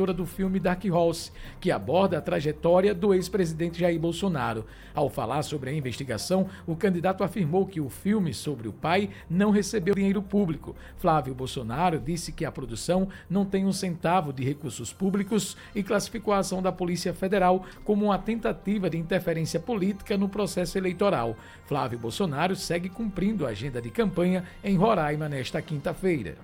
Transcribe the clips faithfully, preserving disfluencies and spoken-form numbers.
diretora do filme Dark Horse, que aborda a trajetória do ex-presidente Jair Bolsonaro. Ao falar sobre a investigação, o candidato afirmou que o filme sobre o pai não recebeu dinheiro público. Flávio Bolsonaro disse que a produção não tem um centavo de recursos públicos e classificou a ação da Polícia Federal como uma tentativa de interferência política no processo eleitoral. Flávio Bolsonaro segue cumprindo a agenda de campanha em Roraima nesta quinta-feira.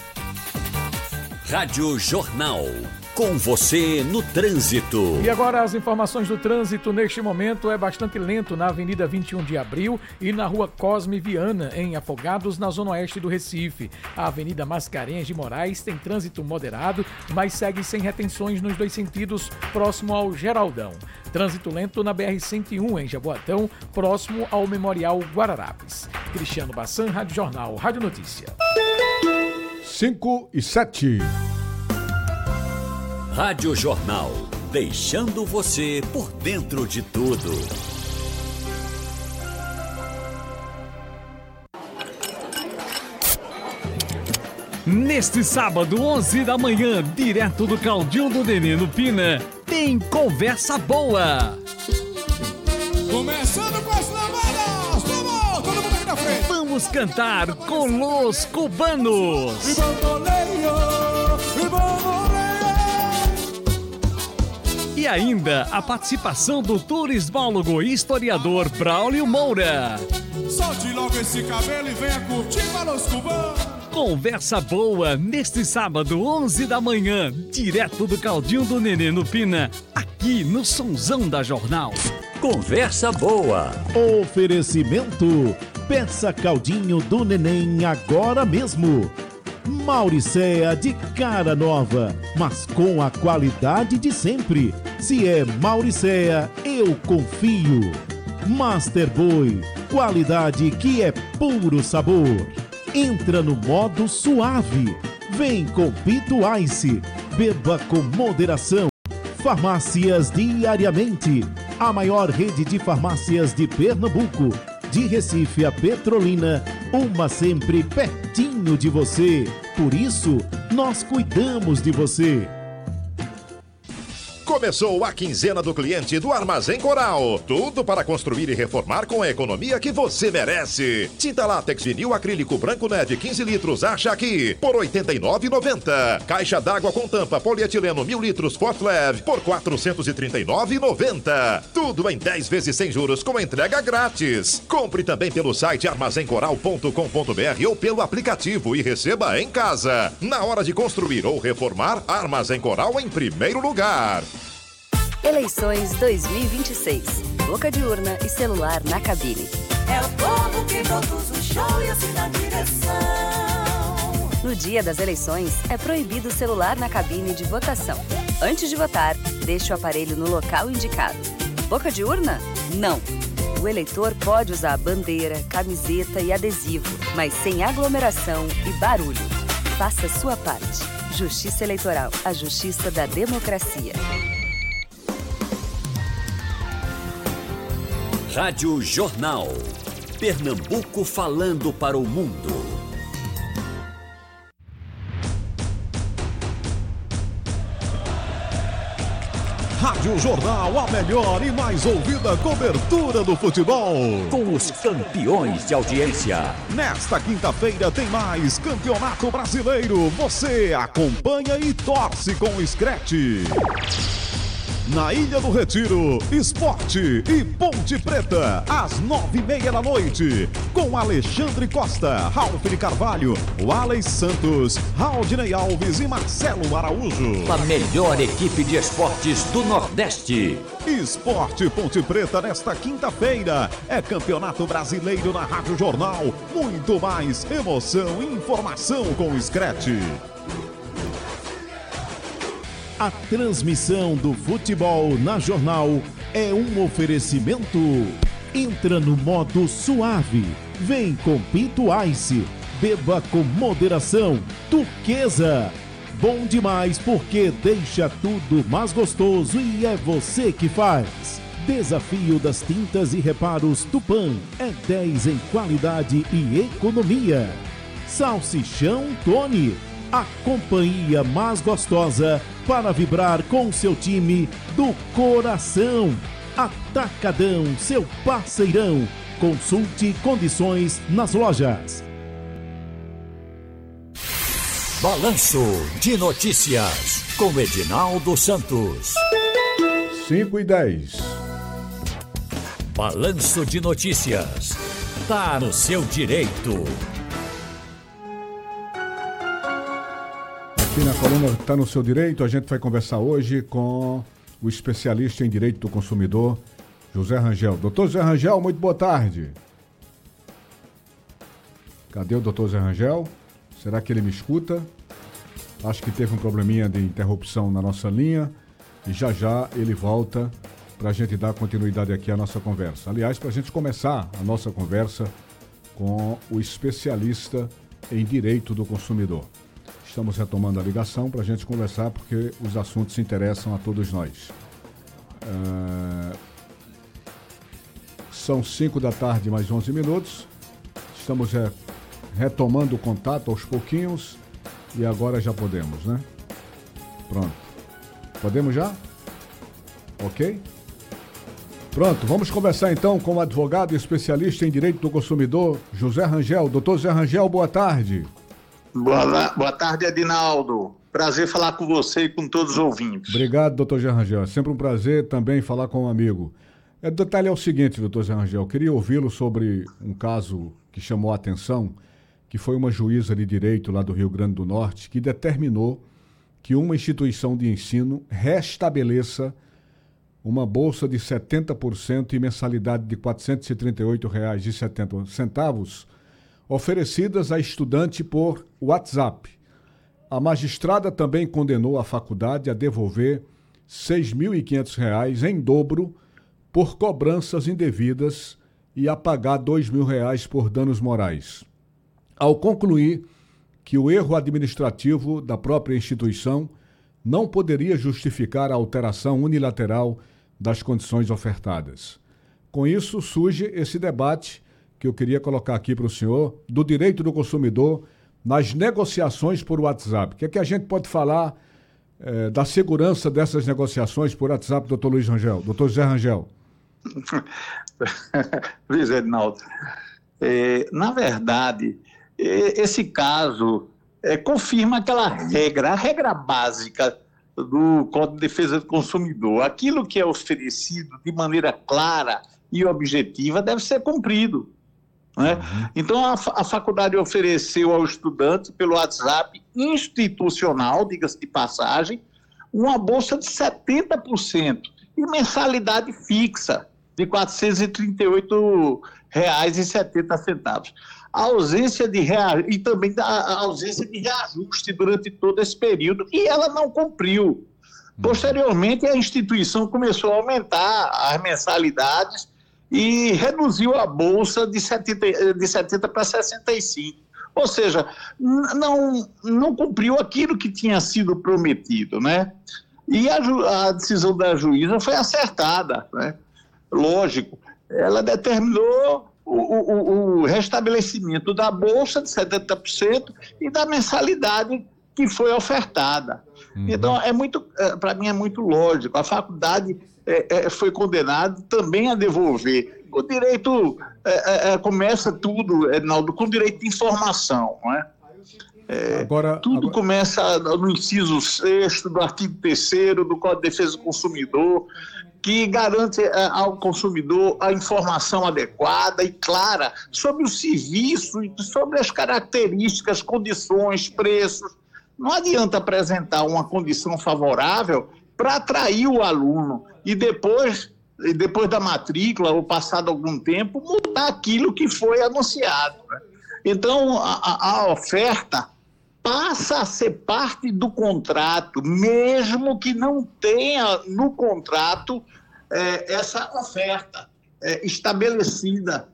Rádio Jornal, com você no trânsito. E agora as informações do trânsito. Neste momento é bastante lento na Avenida vinte e um de Abril e na Rua Cosme Viana, em Afogados, na zona oeste do Recife. A Avenida Mascarenhas de Moraes tem trânsito moderado, mas segue sem retenções nos dois sentidos, próximo ao Geraldão. Trânsito lento na B R cento e um, em Jaboatão, próximo ao Memorial Guararapes. Cristiano Bassan, Rádio Jornal, Rádio Notícia. cinco e sete. Rádio Jornal, deixando você por dentro de tudo. Neste sábado, onze da manhã, direto do Caldinho do Nenê no Pina, tem Conversa Boa. Começando com as lavadas, vamos, todo mundo aqui na frente. Vamos cantar com Los Cubanos. E bamboleio, e bamboleio. E ainda a participação do turismólogo e historiador Braulio Moura. Solte logo esse cabelo e venha curtir para Los Cubanos. Conversa Boa, neste sábado, onze da manhã, direto do Caldinho do Nenê no Pina, aqui no Sonzão da Jornal. Conversa Boa. Oferecimento, peça Caldinho do Neném agora mesmo. Mauricéa de cara nova, mas com a qualidade de sempre. Se é Mauricéa, eu confio. Master Boy, qualidade que é puro sabor. Entra no modo suave. Vem com Pito Ice. Beba com moderação. Farmácias Diariamente. A maior rede de farmácias de Pernambuco. De Recife a Petrolina, uma sempre pertinho de você. Por isso, nós cuidamos de você. Começou a quinzena do cliente do Armazém Coral. Tudo para construir e reformar com a economia que você merece. Tinta látex vinil acrílico branco N E D quinze litros, acha aqui por oitenta e nove reais e noventa centavos. Caixa d'água com tampa polietileno mil litros Fortlev por quatrocentos e trinta e nove reais e noventa centavos. Tudo em dez vezes sem juros com entrega grátis. Compre também pelo site armazém coral ponto com ponto br ou pelo aplicativo e receba em casa. Na hora de construir ou reformar, Armazém Coral em primeiro lugar. Eleições dois mil e vinte e seis. Boca de urna e celular na cabine. É o povo que produz o show e assim dá direção. No dia das eleições, é proibido o celular na cabine de votação. Antes de votar, deixe o aparelho no local indicado. Boca de urna? Não. O eleitor pode usar bandeira, camiseta e adesivo, mas sem aglomeração e barulho. Faça a sua parte. Justiça Eleitoral, a justiça da democracia. Rádio Jornal. Pernambuco falando para o mundo. Rádio Jornal, a melhor e mais ouvida cobertura do futebol. Com os campeões de audiência. Nesta quinta-feira tem mais Campeonato Brasileiro. Você acompanha e torce com o Scratch. Na Ilha do Retiro, Esporte e Ponte Preta, às nove e meia da noite, com Alexandre Costa, Ralf de Carvalho, Wallace Santos, Raudinei Alves e Marcelo Araújo. A melhor equipe de esportes do Nordeste. Esporte Ponte Preta nesta quinta-feira. É Campeonato Brasileiro na Rádio Jornal. Muito mais emoção e informação com o Scratch. A transmissão do futebol na Jornal é um oferecimento. Entra no modo suave. Vem com Pinto Ice. Beba com moderação. Turquesa. Bom demais porque deixa tudo mais gostoso e é você que faz. Desafio das tintas e reparos Tupã. É dez em qualidade e economia. Salsichão Tony. a companhia mais gostosa para vibrar com seu time do coração. Atacadão, seu parceirão. Consulte condições nas lojas. Balanço de Notícias, com Edinaldo Santos. cinco e dez. Balanço de Notícias. Tá no seu direito. Aqui na coluna Tá no seu direito, a gente vai conversar hoje com o especialista em direito do consumidor, José Rangel. Doutor José Rangel, muito boa tarde. Cadê o doutor José Rangel? Será que ele me escuta? Acho que teve um probleminha de interrupção na nossa linha e já já ele volta para a gente dar continuidade aqui à nossa conversa. Aliás, para a gente começar a nossa conversa com o especialista em direito do consumidor. Estamos retomando a ligação para a gente conversar porque os assuntos interessam a todos nós. Uh... São cinco da tarde, mais onze minutos. Estamos re... retomando o contato aos pouquinhos e agora já podemos, né? Pronto. Podemos já? Ok? Pronto, vamos conversar então com o advogado e especialista em direito do consumidor, José Rangel. Doutor José Rangel, boa tarde. Boa, boa tarde, Edinaldo. Prazer falar com você e com todos os ouvintes. Obrigado, doutor José Rangel. É sempre um prazer também falar com um amigo. O detalhe é o seguinte, doutor José Rangel, eu queria ouvi-lo sobre um caso que chamou a atenção, que foi uma juíza de direito lá do Rio Grande do Norte, que determinou que uma instituição de ensino restabeleça uma bolsa de setenta por cento e mensalidade de quatrocentos e trinta e oito reais e setenta centavos oferecidas a estudante por WhatsApp. A magistrada também condenou a faculdade a devolver seis mil e quinhentos reais em dobro por cobranças indevidas e a pagar dois mil reais por danos morais. Ao concluir que o erro administrativo da própria instituição não poderia justificar a alteração unilateral das condições ofertadas. Com isso, surge esse debate que eu queria colocar aqui para o senhor, do direito do consumidor nas negociações por WhatsApp. O que é que a gente pode falar eh, da segurança dessas negociações por WhatsApp, doutor Luiz Rangel, doutor José Rangel? Luiz Edinaldo, é, na verdade, é, esse caso é, confirma aquela regra, a regra básica do Código de Defesa do Consumidor. Aquilo que é oferecido de maneira clara e objetiva deve ser cumprido. Né? Uhum. Então, a, a faculdade ofereceu ao estudante, pelo WhatsApp institucional, diga-se de passagem, uma bolsa de setenta por cento e mensalidade fixa de quatrocentos e trinta e oito reais e setenta centavos. A ausência de rea... e também a ausência de reajuste durante todo esse período, e ela não cumpriu. Posteriormente, a instituição começou a aumentar as mensalidades e reduziu a bolsa de setenta, de setenta para sessenta e cinco. Ou seja, não, não cumpriu aquilo que tinha sido prometido, né? E a, ju... a decisão da juíza foi acertada, né? Lógico, ela determinou o, o, o restabelecimento da bolsa de setenta por cento e da mensalidade que foi ofertada. Uhum. Então, é muito, para mim é muito lógico. A faculdade é, é, foi condenada também a devolver. O direito é, é, começa tudo, Edinaldo, com direito de informação, não é? É, agora, tudo agora... começa no inciso sexto do artigo terceiro do Código de Defesa do Consumidor, que garante ao consumidor a informação adequada e clara sobre o serviço e sobre as características, condições, preços. Não adianta apresentar uma condição favorável para atrair o aluno e depois, depois da matrícula ou passado algum tempo, mudar aquilo que foi anunciado. Então, a, a oferta passa a ser parte do contrato, mesmo que não tenha no contrato é, essa oferta é, estabelecida.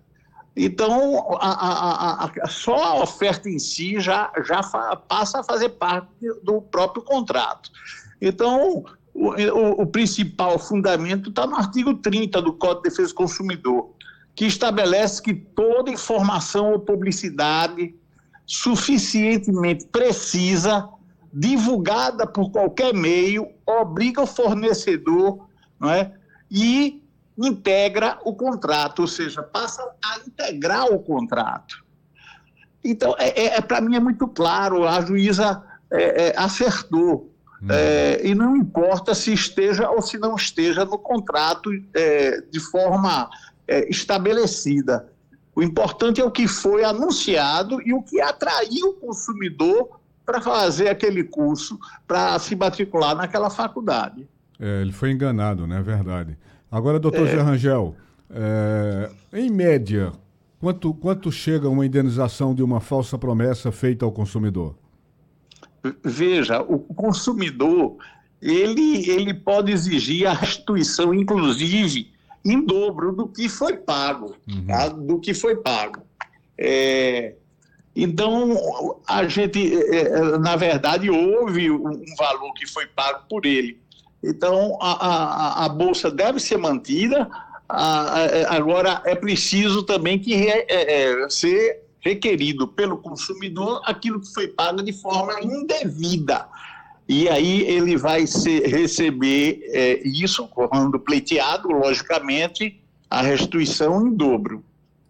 Então, a, a, a, a, só a oferta em si já, já fa, passa a fazer parte do próprio contrato. Então, o, o, o principal fundamento está no artigo trinta do Código de Defesa do Consumidor, que estabelece que toda informação ou publicidade suficientemente precisa, divulgada por qualquer meio, obriga o fornecedor, não é? E integra o contrato, ou seja, passa a integrar o contrato. Então, é, é, é, para mim é muito claro, a juíza é, é, acertou. Hum. É, e não importa se esteja ou se não esteja no contrato é, de forma é, estabelecida. O importante é o que foi anunciado e o que atraiu o consumidor para fazer aquele curso, para se matricular naquela faculdade. É, ele foi enganado, né? É verdade. Agora, doutor é... Zé Rangel, é, em média, quanto, quanto chega uma indenização de uma falsa promessa feita ao consumidor? Veja, o consumidor, ele, ele pode exigir a restituição, inclusive, em dobro do que foi pago, uhum. tá? do que foi pago. É, então, a gente, é, na verdade, houve um, um valor que foi pago por ele. Então, a, a, a bolsa deve ser mantida, a, a, agora é preciso também que é, é, ser requerido pelo consumidor aquilo que foi pago de forma indevida. E aí ele vai ser, receber é, isso, quando pleiteado, logicamente, a restituição em dobro.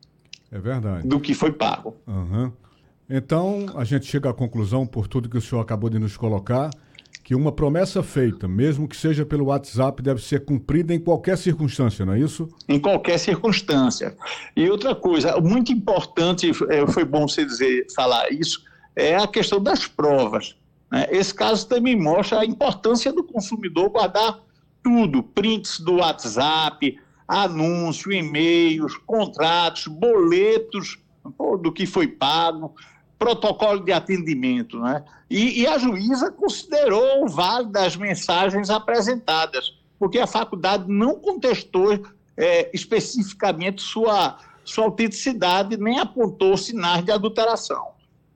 É verdade. Do que foi pago. Uhum. Então, a gente chega à conclusão, por tudo que o senhor acabou de nos colocar, que uma promessa feita, mesmo que seja pelo WhatsApp, deve ser cumprida em qualquer circunstância, não é isso? Em qualquer circunstância. E outra coisa, muito importante, foi bom você dizer, falar isso, é a questão das provas. Né? Esse caso também mostra a importância do consumidor guardar tudo, prints do WhatsApp, anúncio, e-mails, contratos, boletos do que foi pago, protocolo de atendimento, né? E, e a juíza considerou válidas as mensagens apresentadas, porque a faculdade não contestou é, especificamente sua, sua autenticidade, nem apontou sinais de adulteração.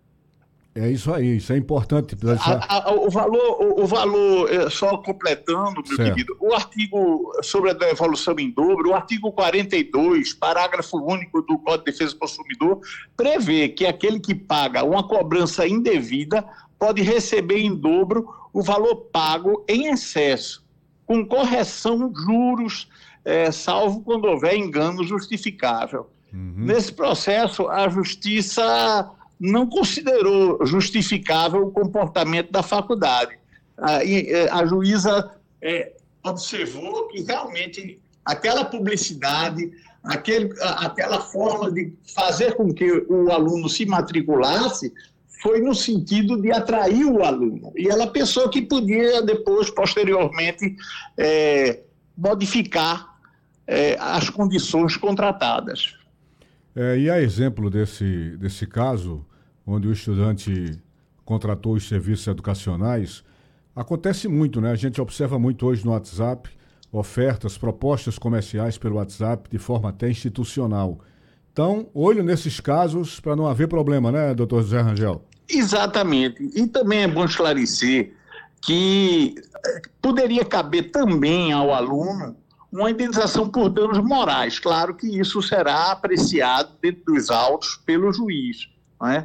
É isso aí, isso é importante. A, a, o valor, o, o valor, só completando, meu certo. querido, o artigo sobre a devolução em dobro, o artigo quarenta e dois, parágrafo único do Código de Defesa do Consumidor, prevê que aquele que paga uma cobrança indevida pode receber em dobro o valor pago em excesso, com correção de juros, é, salvo quando houver engano justificável. Uhum. Nesse processo, a Justiça não considerou justificável o comportamento da faculdade. A, a juíza é, observou que realmente aquela publicidade, aquele, aquela forma de fazer com que o aluno se matriculasse foi no sentido de atrair o aluno. E ela pensou que podia depois, posteriormente, é, modificar é, as condições contratadas. É, e a exemplo desse, desse caso, onde o estudante contratou os serviços educacionais, acontece muito, né? A gente observa muito hoje no WhatsApp ofertas, propostas comerciais pelo WhatsApp de forma até institucional. Então, olho nesses casos para não haver problema, né, doutor Zé Rangel? Exatamente. E também é bom esclarecer que poderia caber também ao aluno uma indenização por danos morais. Claro que isso será apreciado dentro dos autos pelo juiz, não é?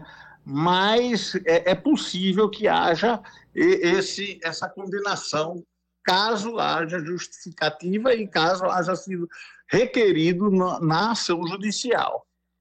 Mas é, é possível que haja esse, essa condenação, caso haja justificativa e caso haja sido requerido na, na ação judicial.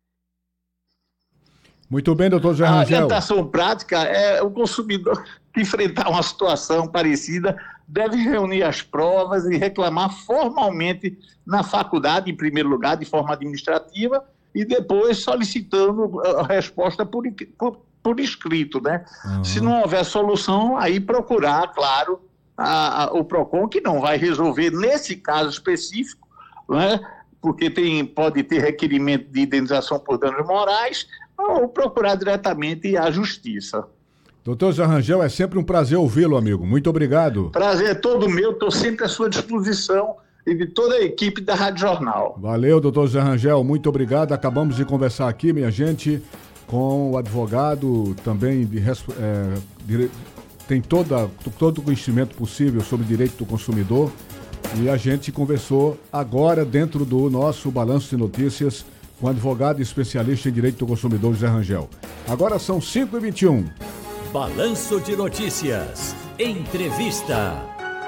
Muito bem, doutor Zé Rangel. A orientação prática é o consumidor que enfrentar uma situação parecida deve reunir as provas e reclamar formalmente na faculdade, em primeiro lugar, de forma administrativa, e depois solicitando a resposta por, por, por escrito, né? Uhum. Se não houver solução, aí procurar, claro, a, a, o PROCON, que não vai resolver nesse caso específico, né? Porque tem, pode ter requerimento de indenização por danos morais, ou procurar diretamente a justiça. Doutor Zé Rangel, é sempre um prazer ouvi-lo, amigo. Muito obrigado. Prazer é todo meu, estou sempre à sua disposição e de toda a equipe da Rádio Jornal. Valeu, doutor Zé Rangel, muito obrigado. Acabamos de conversar aqui, minha gente, com o advogado também de, é, de, tem toda, todo o conhecimento possível sobre direito do consumidor, e a gente conversou agora dentro do nosso Balanço de Notícias com o advogado e especialista em direito do consumidor José Rangel. Agora são cinco e vinte e um. Balanço de Notícias. Entrevista.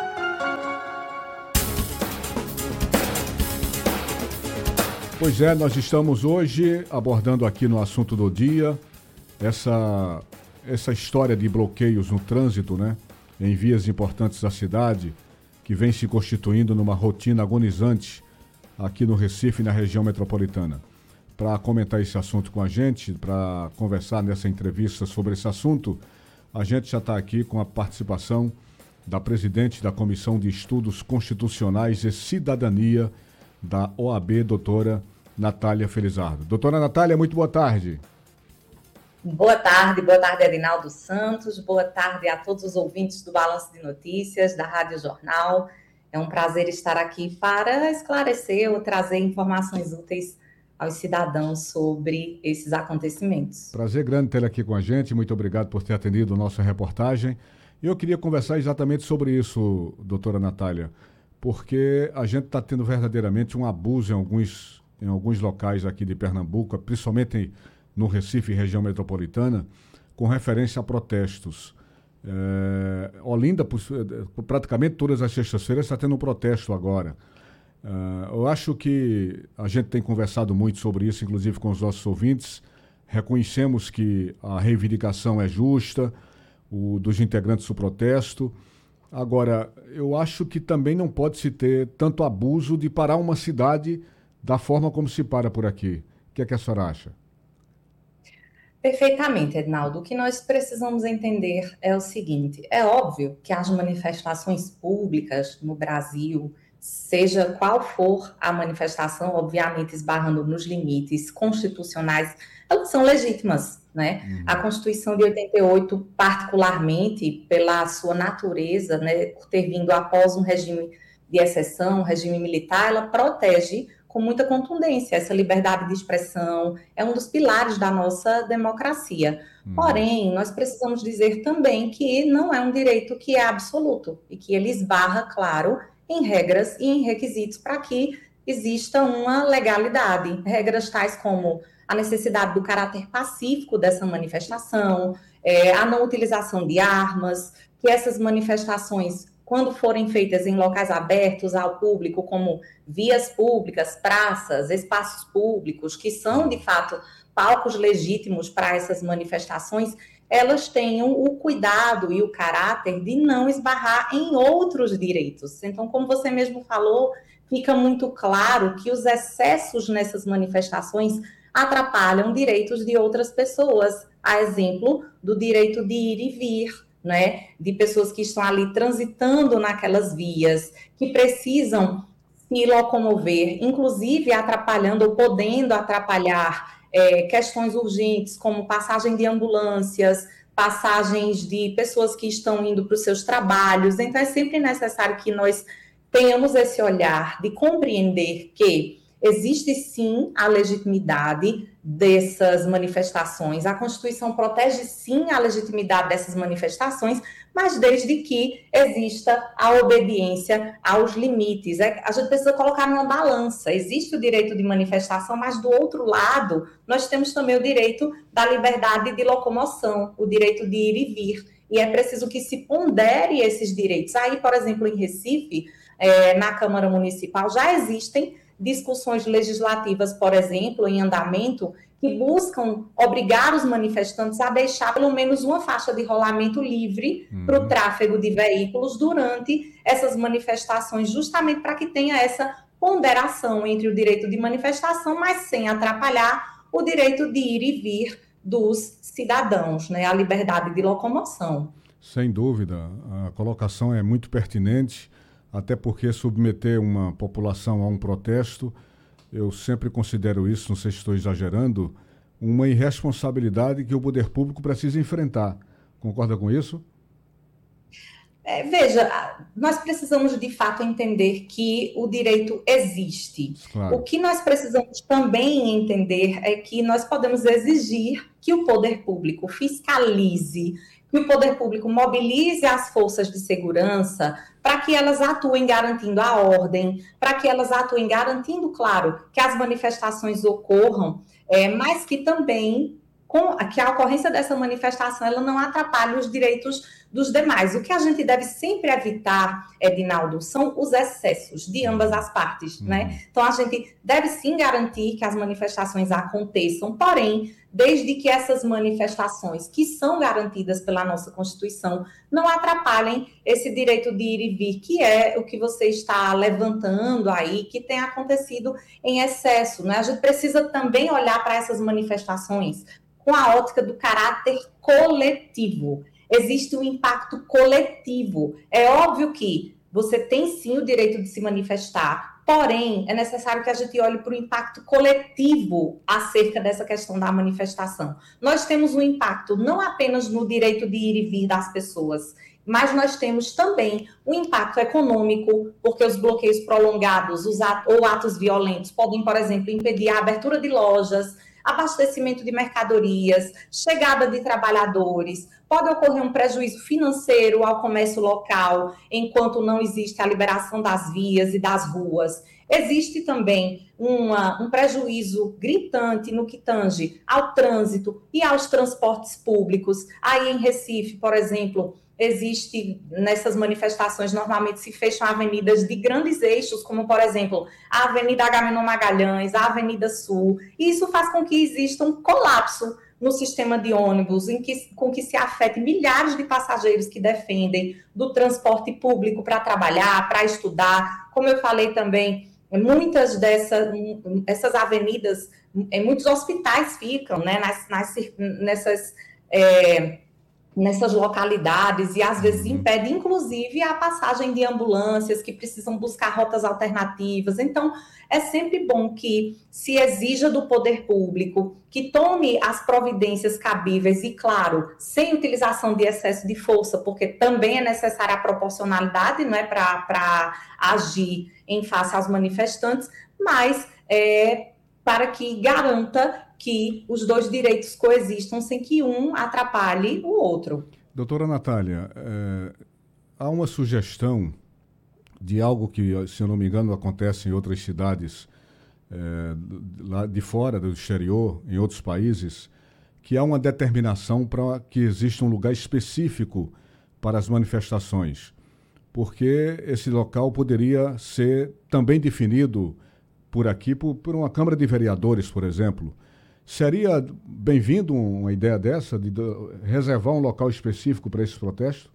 Pois é, nós estamos hoje abordando aqui no assunto do dia essa, essa história de bloqueios no trânsito, né, em vias importantes da cidade, que vem se constituindo numa rotina agonizante aqui no Recife e na região metropolitana. Para comentar esse assunto com a gente, para conversar nessa entrevista sobre esse assunto, a gente já está aqui com a participação da presidente da Comissão de Estudos Constitucionais e Cidadania da O A B, doutora Natália Felizardo. Doutora Natália, muito boa tarde. Boa tarde, boa tarde, Adinaldo Santos, boa tarde a todos os ouvintes do Balanço de Notícias, da Rádio Jornal. É um prazer estar aqui para esclarecer ou trazer informações úteis aos cidadãos sobre esses acontecimentos. Prazer grande tê-la aqui com a gente, muito obrigado por ter atendido a nossa reportagem. Eu queria conversar exatamente sobre isso, doutora Natália, porque a gente está tendo verdadeiramente um abuso em alguns, em alguns locais aqui de Pernambuco, principalmente no Recife, região metropolitana, com referência a protestos. É, Olinda, praticamente todas as sextas-feiras, está tendo um protesto agora. É, eu acho que a gente tem conversado muito sobre isso, inclusive com os nossos ouvintes. Reconhecemos que a reivindicação é justa, o, dos integrantes do protesto. Agora, eu acho que também não pode se ter tanto abuso de parar uma cidade da forma como se para por aqui. O que é que a senhora acha? Perfeitamente, Ednaldo. O que nós precisamos entender é o seguinte: é óbvio que as manifestações públicas no Brasil, seja qual for a manifestação, obviamente esbarrando nos limites constitucionais, elas são legítimas, né? Uhum. A Constituição de oitenta e oito, particularmente pela sua natureza, né, por ter vindo após um regime de exceção, um regime militar, ela protege com muita contundência essa liberdade de expressão, é um dos pilares da nossa democracia. Hum. Porém, nós precisamos dizer também que não é um direito que é absoluto e que ele esbarra, claro, em regras e em requisitos para que exista uma legalidade. Regras tais como a necessidade do caráter pacífico dessa manifestação, é, a não utilização de armas, que essas manifestações, quando forem feitas em locais abertos ao público, como vias públicas, praças, espaços públicos, que são, de fato, palcos legítimos para essas manifestações, elas tenham o cuidado e o caráter de não esbarrar em outros direitos. Então, como você mesmo falou, fica muito claro que os excessos nessas manifestações atrapalham direitos de outras pessoas, a exemplo do direito de ir e vir, né, de pessoas que estão ali transitando naquelas vias, que precisam se locomover, inclusive atrapalhando ou podendo atrapalhar é, questões urgentes, como passagem de ambulâncias, passagens de pessoas que estão indo para os seus trabalhos. Então, é sempre necessário que nós tenhamos esse olhar de compreender que existe sim a legitimidade dessas manifestações, a Constituição protege sim a legitimidade dessas manifestações, mas desde que exista a obediência aos limites. É, a gente precisa colocar numa balança. Existe o direito de manifestação, mas do outro lado, nós temos também o direito da liberdade de locomoção, o direito de ir e vir. E é preciso que se pondere esses direitos. Aí, por exemplo, em Recife, é, na Câmara Municipal, já existem discussões legislativas, por exemplo, em andamento, que buscam obrigar os manifestantes a deixar pelo menos uma faixa de rolamento livre uhum. para o tráfego de veículos durante essas manifestações, justamente para que tenha essa ponderação entre o direito de manifestação, mas sem atrapalhar o direito de ir e vir dos cidadãos, né? A liberdade de locomoção. Sem dúvida, a colocação é muito pertinente. Até porque submeter uma população a um protesto, eu sempre considero isso, não sei se estou exagerando, uma irresponsabilidade que o poder público precisa enfrentar. Concorda com isso? É, veja, nós precisamos de fato entender que o direito existe. Claro. O que nós precisamos também entender é que nós podemos exigir que o poder público fiscalize, que o poder público mobilize as forças de segurança para que elas atuem garantindo a ordem, para que elas atuem garantindo, claro, que as manifestações ocorram, é, mas que também com, que a ocorrência dessa manifestação ela não atrapalhe os direitos dos demais. O que a gente deve sempre evitar, Edinaldo, são os excessos de ambas as partes, uhum. né? Então, a gente deve sim garantir que as manifestações aconteçam, porém, desde que essas manifestações, que são garantidas pela nossa Constituição, não atrapalhem esse direito de ir e vir, que é o que você está levantando aí, que tem acontecido em excesso, né? A gente precisa também olhar para essas manifestações com a ótica do caráter coletivo. Existe um impacto coletivo. É óbvio que você tem sim o direito de se manifestar, porém, é necessário que a gente olhe para o impacto coletivo acerca dessa questão da manifestação. Nós temos um impacto não apenas no direito de ir e vir das pessoas, mas nós temos também um impacto econômico, porque os bloqueios prolongados os atos, ou atos violentos podem, por exemplo, impedir a abertura de lojas, abastecimento de mercadorias, chegada de trabalhadores, pode ocorrer um prejuízo financeiro ao comércio local, enquanto não existe a liberação das vias e das ruas. Existe também uma, um prejuízo gritante no que tange ao trânsito e aos transportes públicos. Aí em Recife, por exemplo, existe, nessas manifestações, normalmente se fecham avenidas de grandes eixos, como, por exemplo, a Avenida Agamenon Magalhães, a Avenida Sul, e isso faz com que exista um colapso no sistema de ônibus, em que, com que se afete milhares de passageiros que defendem do transporte público para trabalhar, para estudar. Como eu falei também, muitas dessas essas avenidas, muitos hospitais ficam, né, nas, nas, nessas... É, nessas localidades e às vezes impede inclusive a passagem de ambulâncias que precisam buscar rotas alternativas. Então, é sempre bom que se exija do poder público que tome as providências cabíveis e, claro, sem utilização de excesso de força, porque também é necessária a proporcionalidade, não é, para agir em face aos manifestantes, mas é, para que garanta que os dois direitos coexistam sem que um atrapalhe o outro. Doutora Natália, é, há uma sugestão de algo que, se eu não me engano, acontece em outras cidades é, lá de fora, do exterior, em outros países, que há uma determinação para que exista um lugar específico para as manifestações, porque esse local poderia ser também definido por aqui, por, por uma Câmara de Vereadores, por exemplo. Seria bem-vindo uma ideia dessa, de reservar um local específico para esse protesto?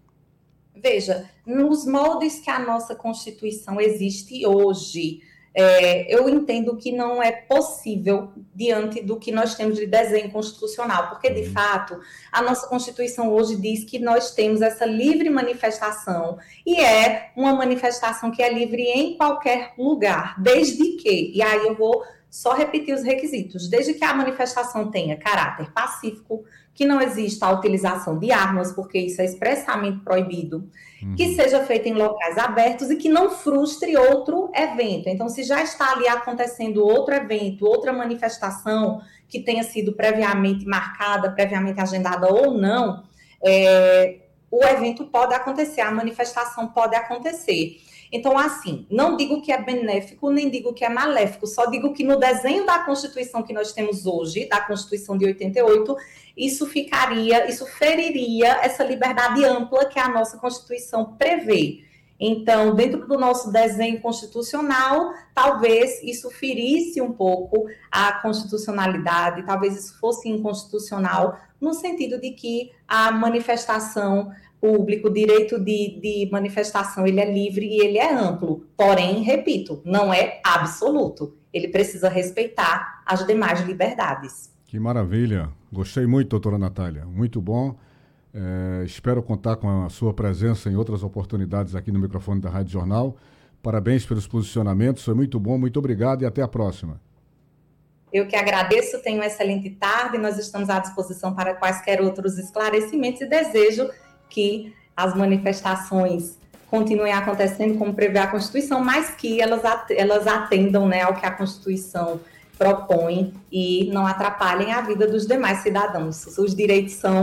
Veja, nos moldes que a nossa Constituição existe hoje, é, eu entendo que não é possível diante do que nós temos de desenho constitucional, porque, de fato, a nossa Constituição hoje diz que nós temos essa livre manifestação, e é uma manifestação que é livre em qualquer lugar, desde que, e aí eu vou só repetir os requisitos, desde que a manifestação tenha caráter pacífico, que não exista a utilização de armas, porque isso é expressamente proibido, uhum. que seja feita em locais abertos e que não frustre outro evento. Então, se já está ali acontecendo outro evento, outra manifestação que tenha sido previamente marcada, previamente agendada ou não, é, o evento pode acontecer, a manifestação pode acontecer. Então, assim, não digo que é benéfico, nem digo que é maléfico, só digo que no desenho da Constituição que nós temos hoje, da Constituição de oitenta e oito, isso ficaria, isso feriria essa liberdade ampla que a nossa Constituição prevê. Então, dentro do nosso desenho constitucional, talvez isso ferisse um pouco a constitucionalidade, talvez isso fosse inconstitucional, no sentido de que a manifestação público, o direito de, de manifestação, ele é livre e ele é amplo. Porém, repito, não é absoluto. Ele precisa respeitar as demais liberdades. Que maravilha. Gostei muito, doutora Natália. Muito bom. É, espero contar com a sua presença em outras oportunidades aqui no microfone da Rádio Jornal. Parabéns pelos posicionamentos. Foi muito bom. Muito obrigado e até a próxima. Eu que agradeço. Tenho uma excelente tarde. Nós estamos à disposição para quaisquer outros esclarecimentos e desejo que as manifestações continuem acontecendo como prevê a Constituição, mas que elas, elas atendam, né, ao que a Constituição propõe e não atrapalhem a vida dos demais cidadãos. Os direitos são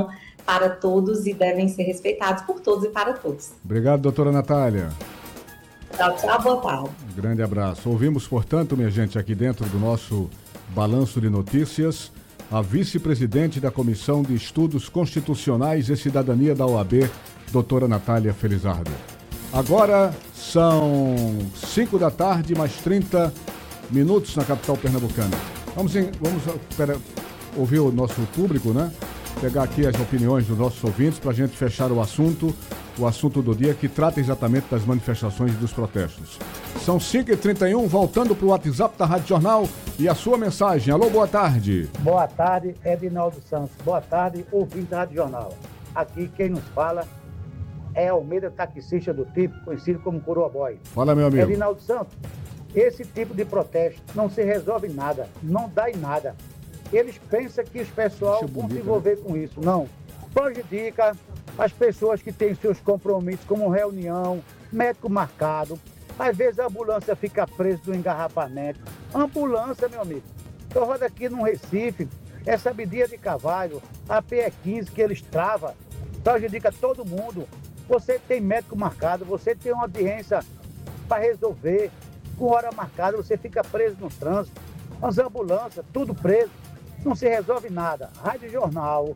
para todos e devem ser respeitados por todos e para todos. Obrigado, doutora Natália. Tchau, tchau, boa tarde. Um grande abraço. Ouvimos, portanto, minha gente, aqui dentro do nosso Balanço de Notícias, a vice-presidente da Comissão de Estudos Constitucionais e Cidadania da O A B, doutora Natália Felizardo. Agora são cinco da tarde, mais trinta minutos na capital pernambucana. Vamos, em, vamos pera, ouvir o nosso público, né? Pegar aqui as opiniões dos nossos ouvintes para a gente fechar o assunto, o assunto do dia que trata exatamente das manifestações e dos protestos. São cinco e trinta e um, voltando para o WhatsApp da Rádio Jornal e a sua mensagem. Alô, boa tarde. Boa tarde, Edinaldo Santos. Boa tarde, ouvinte da Rádio Jornal. Aqui quem nos fala é Almeida, taxista do tipo, conhecido como Coroa Boy. Fala, meu amigo. Edinaldo Santos, esse tipo de protesto não se resolve em nada, não dá em nada. Eles pensam que os pessoal vão se envolver com isso. Não. Prejudica as pessoas que têm seus compromissos, como reunião, médico marcado. Às vezes a ambulância fica presa no engarrafamento. Ambulância, meu amigo. Eu rodo aqui no Recife, essa Abdias de Carvalho, a P E quinze que eles travam, prejudica todo mundo. Você tem médico marcado, você tem uma audiência para resolver, com hora marcada, você fica preso no trânsito. As ambulâncias, tudo preso. Não se resolve nada. Rádio Jornal.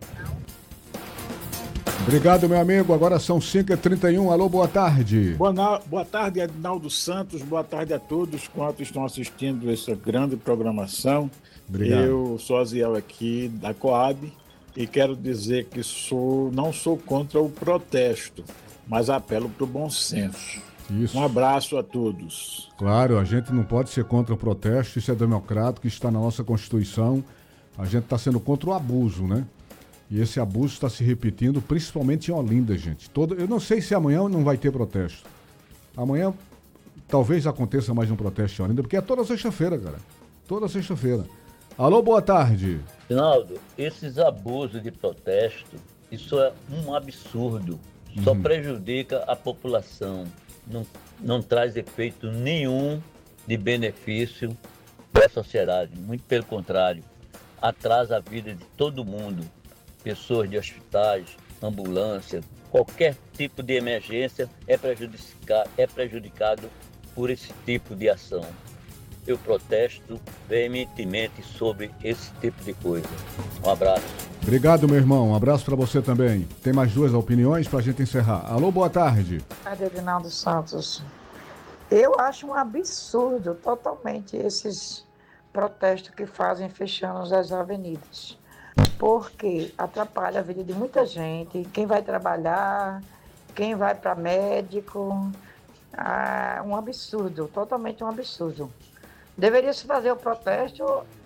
Obrigado, meu amigo. Agora são cinco e trinta e um. Alô, boa tarde. Boa, na... boa tarde, Edinaldo Santos. Boa tarde a todos quantos estão assistindo essa grande programação. Obrigado. Eu sou Aziel aqui da Coab e quero dizer que sou... não sou contra o protesto, mas apelo para o bom senso. Isso. Um abraço a todos. Claro, a gente não pode ser contra o protesto, isso é democrático, isso está na nossa Constituição. A gente está sendo contra o abuso, né? E esse abuso está se repetindo, principalmente em Olinda, gente. Todo, eu não sei se amanhã não vai ter protesto. Amanhã talvez aconteça mais um protesto em Olinda, porque é toda sexta-feira, cara. Toda sexta-feira. Alô, boa tarde. Rinaldo, esses abusos de protesto, isso é um absurdo. Só uhum. prejudica a população. Não, não traz efeito nenhum de benefício para a sociedade. Muito pelo contrário. Atrasa a vida de todo mundo, pessoas de hospitais, ambulância, qualquer tipo de emergência é, prejudicar, é prejudicado por esse tipo de ação. Eu protesto veementemente sobre esse tipo de coisa. Um abraço. Obrigado, meu irmão. Um abraço para você também. Tem mais duas opiniões para a gente encerrar. Alô, boa tarde. Boa tarde, Edinaldo Santos. Eu acho um absurdo totalmente esses protestos que fazem fechando as avenidas, porque atrapalha a vida de muita gente, quem vai trabalhar, quem vai para médico, ah, um absurdo, totalmente um absurdo. Deveria se fazer o protesto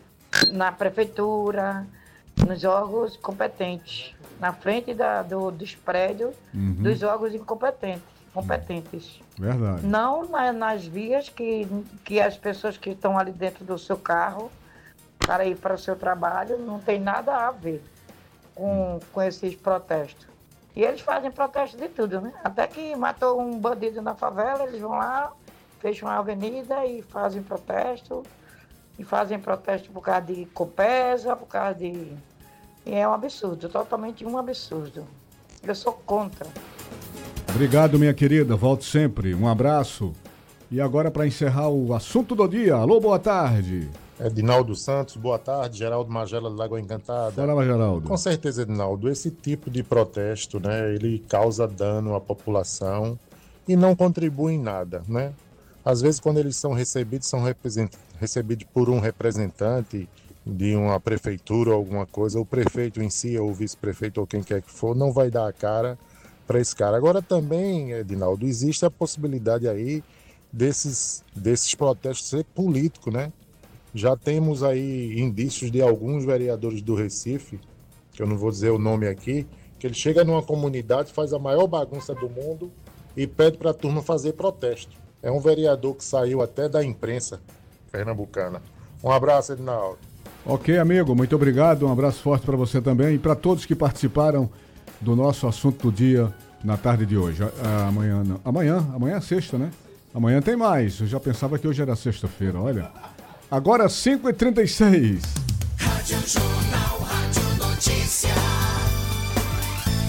na prefeitura, nos órgãos competentes, na frente da, do, dos prédios uhum. dos órgãos incompetentes. competentes. Verdade. Não na, nas vias que, que as pessoas que estão ali dentro do seu carro para ir para o seu trabalho não tem nada a ver com, com esses protestos. E eles fazem protesto de tudo, né? Até que matou um bandido na favela, eles vão lá, fecham a avenida e fazem protesto. E fazem protesto por causa de Copesa, por causa de... E é um absurdo, totalmente um absurdo. Eu sou contra. Obrigado, minha querida. Volte sempre. Um abraço. E agora, para encerrar o assunto do dia. Alô, boa tarde. Edinaldo Santos, boa tarde. Geraldo Magela, do Lagoa Encantada. Fala, Geraldo. Com certeza, Edinaldo, esse tipo de protesto, né, ele causa dano à população e não contribui em nada, né? Às vezes, quando eles são recebidos, são recebidos por um representante de uma prefeitura ou alguma coisa, o prefeito em si, ou o vice-prefeito, ou quem quer que for, não vai dar a cara para esse cara. Agora também, Edinaldo, existe a possibilidade aí desses, desses protestos ser político, né? Já temos aí indícios de alguns vereadores do Recife, que eu não vou dizer o nome aqui, que ele chega numa comunidade, faz a maior bagunça do mundo e pede para a turma fazer protesto. É um vereador que saiu até da imprensa pernambucana. Um abraço, Edinaldo. Ok, amigo, muito obrigado. Um abraço forte para você também e para todos que participaram do nosso assunto do dia na tarde de hoje. Amanhã, não. amanhã, amanhã é sexta, né? Amanhã tem mais. Eu já pensava que hoje era sexta-feira, olha. Agora cinco e trinta e seis. Rádio Jornal, Rádio Notícia.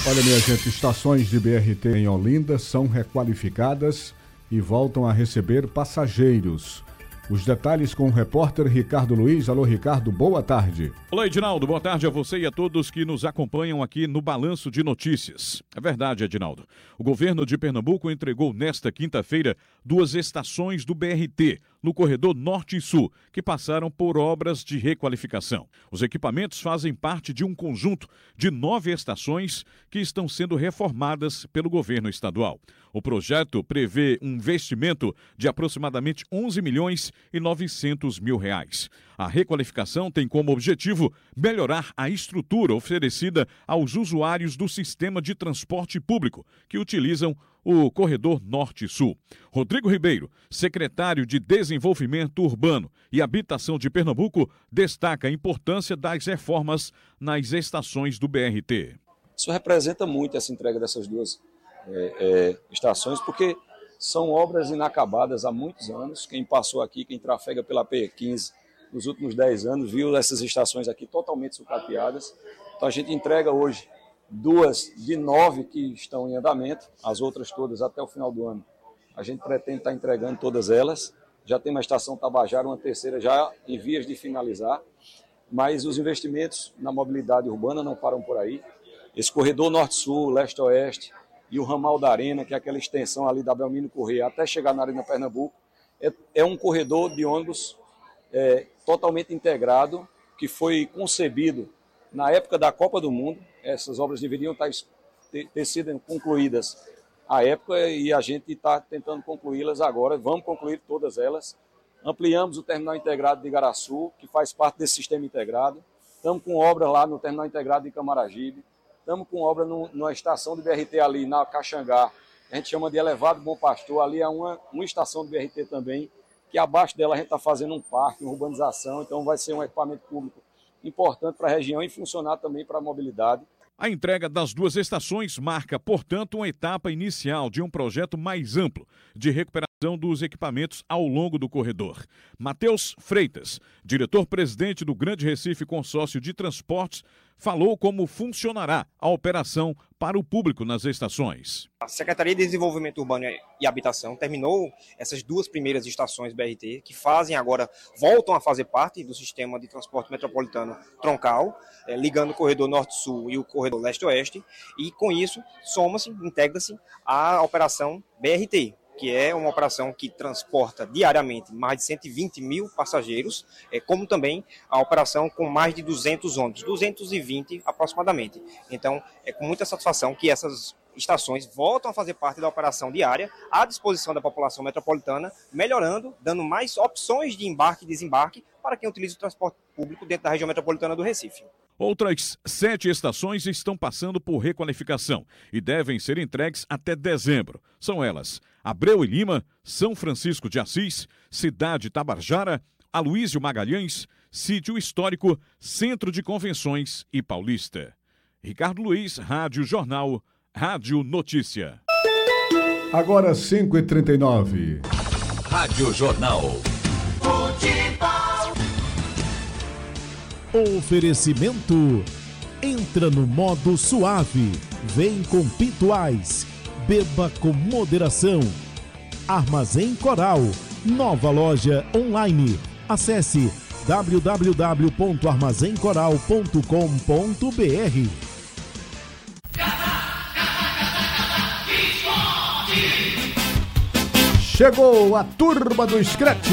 Olha, minha gente, estações de B R T em Olinda são requalificadas e voltam a receber passageiros. Os detalhes com o repórter Ricardo Luiz. Alô, Ricardo, boa tarde. Olá, Edinaldo, boa tarde a você e a todos que nos acompanham aqui no Balanço de Notícias. É verdade, Edinaldo. O governo de Pernambuco entregou nesta quinta-feira duas estações do B R T, no corredor Norte e Sul, que passaram por obras de requalificação. Os equipamentos fazem parte de um conjunto de nove estações que estão sendo reformadas pelo governo estadual. O projeto prevê um investimento de aproximadamente onze milhões e novecentos mil reais. A requalificação tem como objetivo melhorar a estrutura oferecida aos usuários do sistema de transporte público que utilizam o corredor Norte-Sul. Rodrigo Ribeiro, secretário de Desenvolvimento Urbano e Habitação de Pernambuco, destaca a importância das reformas nas estações do B R T. Isso representa muito essa entrega dessas duas é, é, estações, porque são obras inacabadas há muitos anos. Quem passou aqui, quem trafega pela P quinze nos últimos dez anos, viu essas estações aqui totalmente sucateadas. Então a gente entrega hoje duas de nove que estão em andamento, as outras todas até o final do ano. A gente pretende estar entregando todas elas. Já tem uma estação Tabajara, uma terceira já em vias de finalizar, mas os investimentos na mobilidade urbana não param por aí. Esse corredor Norte-Sul, Leste-Oeste e o ramal da Arena, que é aquela extensão ali da Belmiro Corrêa até chegar na Arena Pernambuco, é, é um corredor de ônibus é, totalmente integrado, que foi concebido na época da Copa do Mundo. Essas obras deveriam estar, ter, ter sido concluídas à época e a gente está tentando concluí-las agora. Vamos concluir todas elas. Ampliamos o terminal integrado de Igaraçu, que faz parte desse sistema integrado. Estamos com obra lá no terminal integrado de Camaragibe. Estamos com obra no, numa estação do B R T ali na Caxangá. A gente chama de Elevado Bom Pastor. Ali é uma, uma estação do B R T também, que abaixo dela a gente está fazendo um parque, uma urbanização. Então vai ser um equipamento público importante para a região e funcionar também para a mobilidade. A entrega das duas estações marca, portanto, uma etapa inicial de um projeto mais amplo de recuperação dos equipamentos ao longo do corredor. Matheus Freitas, diretor-presidente do Grande Recife Consórcio de Transportes, falou como funcionará a operação para o público nas estações. A Secretaria de Desenvolvimento Urbano e Habitação terminou essas duas primeiras estações B R T, que fazem agora, voltam a fazer parte do sistema de transporte metropolitano troncal, eh, ligando o corredor Norte-Sul e o corredor Leste-Oeste, e com isso soma-se, integra-se a operação B R T, que é uma operação que transporta diariamente mais de cento e vinte mil passageiros, é, como também a operação com mais de duzentos ônibus, duzentos e vinte aproximadamente. Então, é com muita satisfação que essas estações voltam a fazer parte da operação diária à disposição da população metropolitana, melhorando, dando mais opções de embarque e desembarque para quem utiliza o transporte público dentro da região metropolitana do Recife. Outras sete estações estão passando por requalificação e devem ser entregues até dezembro. São elas: Abreu e Lima, São Francisco de Assis, Cidade Tabajara, Aloísio Magalhães, Sítio Histórico, Centro de Convenções e Paulista. Ricardo Luiz, Rádio Jornal, Rádio Notícia. Agora cinco e trinta e nove. Rádio Jornal. Oferecimento. Entra no modo suave. Vem com Pituais. Beba com moderação. Armazém Coral. Nova loja online. Acesse w w w ponto armazém coral ponto com ponto b r. Chegou a turma do Scratch.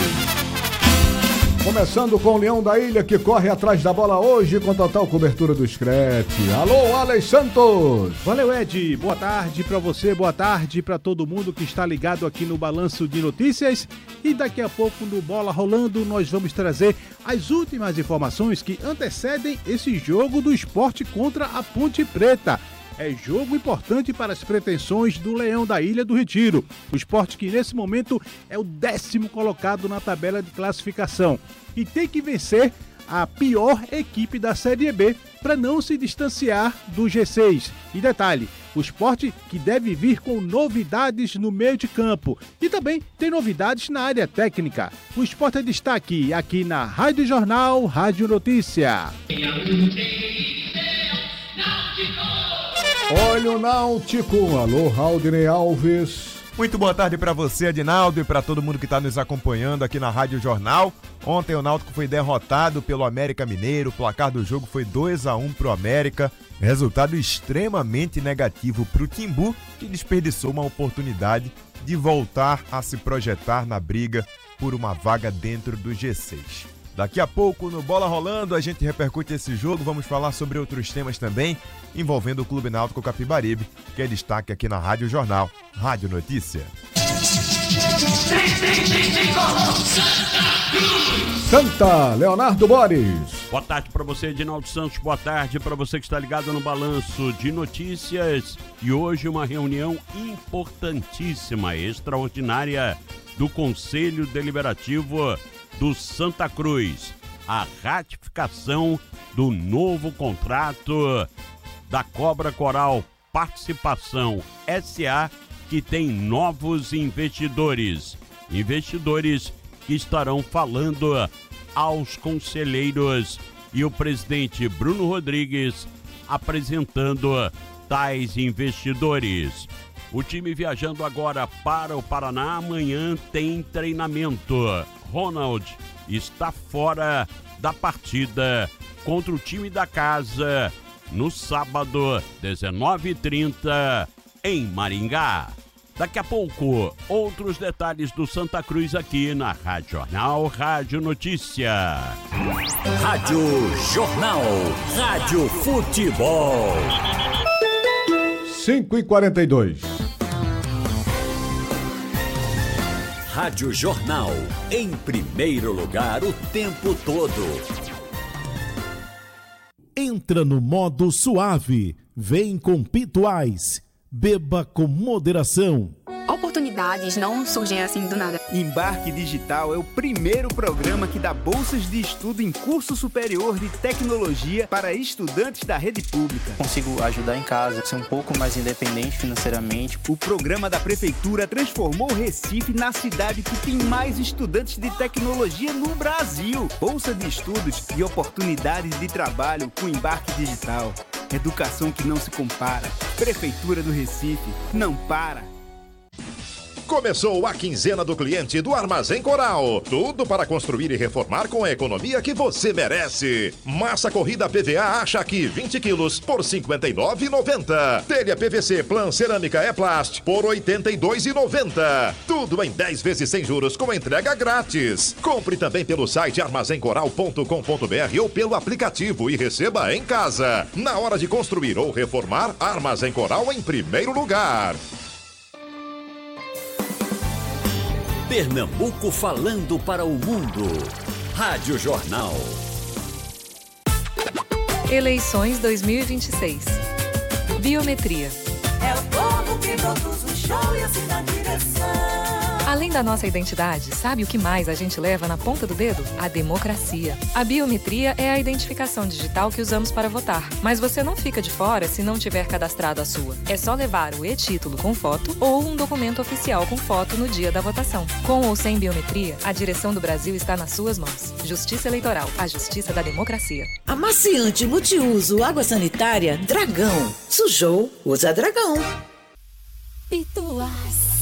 Começando com o Leão da Ilha, que corre atrás da bola hoje com total cobertura do Scratch. Alô, Alex Santos! Valeu, Ed. Boa tarde pra você, boa tarde pra todo mundo que está ligado aqui no Balanço de Notícias. E daqui a pouco, no Bola Rolando, nós vamos trazer as últimas informações que antecedem esse jogo do Sport contra a Ponte Preta. É jogo importante para as pretensões do Leão da Ilha do Retiro. O Sport que nesse momento é o décimo colocado na tabela de classificação. E tem que vencer a pior equipe da Série B para não se distanciar do G seis. E detalhe, o Sport que deve vir com novidades no meio de campo. E também tem novidades na área técnica. O Sport é destaque aqui na Rádio Jornal, Rádio Notícia. Olha o Náutico. Alô, Raudinei Alves. Muito boa tarde para você, Adinaldo, e para todo mundo que está nos acompanhando aqui na Rádio Jornal. Ontem o Náutico foi derrotado pelo América Mineiro. O placar do jogo foi dois a um pro América. Resultado extremamente negativo pro Timbu, que desperdiçou uma oportunidade de voltar a se projetar na briga por uma vaga dentro do G seis. Daqui a pouco, no Bola Rolando, a gente repercute esse jogo. Vamos falar sobre outros temas também, envolvendo o Clube Náutico Capibaribe, que é destaque aqui na Rádio Jornal, Rádio Notícia. Santa, Leonardo Boris. Boa tarde para você, Edinaldo Santos. Boa tarde para você que está ligado no Balanço de Notícias. E hoje uma reunião importantíssima, extraordinária, do Conselho Deliberativo do Santa Cruz. A ratificação do novo contrato da Cobra Coral Participação S A, que tem novos investidores. Investidores que estarão falando aos conselheiros e o presidente Bruno Rodrigues apresentando tais investidores. O time viajando agora para o Paraná, amanhã tem treinamento. Ronald está fora da partida contra o time da casa no sábado, dezenove e trinta, em Maringá. Daqui a pouco, outros detalhes do Santa Cruz aqui na Rádio Jornal, Rádio Notícia. Rádio Jornal, Rádio Futebol. cinco e quarenta e dois. Rádio Jornal, em primeiro lugar o tempo todo. Entra no modo suave, vem com Pituais, beba com moderação. Oportunidades não surgem assim do nada. Embarque Digital é o primeiro programa que dá bolsas de estudo em curso superior de tecnologia para estudantes da rede pública. Consigo ajudar em casa, ser um pouco mais independente financeiramente. O programa da Prefeitura transformou Recife na cidade que tem mais estudantes de tecnologia no Brasil. Bolsa de estudos e oportunidades de trabalho com Embarque Digital. Educação que não se compara. Prefeitura do Recife, não para. Começou a quinzena do cliente do Armazém Coral. Tudo para construir e reformar com a economia que você merece. Massa corrida P V A Acha Aqui vinte quilos por cinquenta e nove reais e noventa centavos. Telha P V C Plan Cerâmica E-Plast por oitenta e dois reais e noventa centavos. Tudo em dez vezes sem juros com entrega grátis. Compre também pelo site armazém coral ponto com ponto br ou pelo aplicativo e receba em casa. Na hora de construir ou reformar, Armazém Coral em primeiro lugar. Pernambuco falando para o mundo. Rádio Jornal. Eleições dois mil e vinte e seis. Biometria. É o povo que produz o show e assim na direção. Além da nossa identidade, sabe o que mais a gente leva na ponta do dedo? A democracia. A biometria é a identificação digital que usamos para votar. Mas você não fica de fora se não tiver cadastrado a sua. É só levar o e-título com foto ou um documento oficial com foto no dia da votação. Com ou sem biometria, a direção do Brasil está nas suas mãos. Justiça Eleitoral, a justiça da democracia. Amaciante multiuso água sanitária Dragão. Sujou, usa Dragão. Pituás.